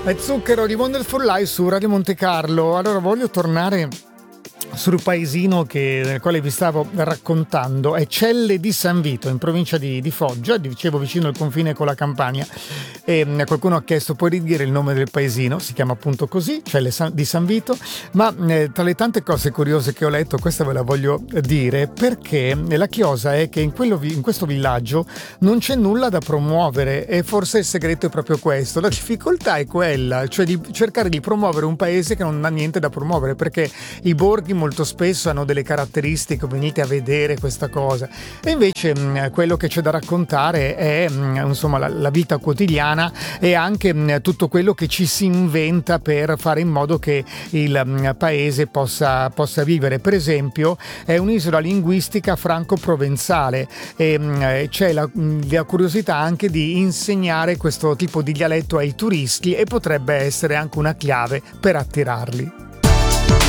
È Zucchero di Wonderful Life su Radio Monte Carlo. Allora voglio tornare sul paesino nel quale vi stavo raccontando. È Celle di San Vito, in provincia di Foggia, dicevo vicino al confine con la Campania. E qualcuno ha chiesto: puoi ridire il nome del paesino? Si chiama appunto così, Celle di San Vito. Ma tra le tante cose curiose che ho letto, questa ve la voglio dire, perché la chiosa è che in questo villaggio non c'è nulla da promuovere, e forse il segreto è proprio questo. La difficoltà è quella, cioè di cercare di promuovere un paese che non ha niente da promuovere, perché i borghi molto spesso hanno delle caratteristiche, venite a vedere questa cosa, e invece quello che c'è da raccontare è insomma la vita quotidiana, e anche tutto quello che ci si inventa per fare in modo che il paese possa vivere. Per esempio è un'isola linguistica franco-provenzale, e c'è la curiosità anche di insegnare questo tipo di dialetto ai turisti, e potrebbe essere anche una chiave per attirarli.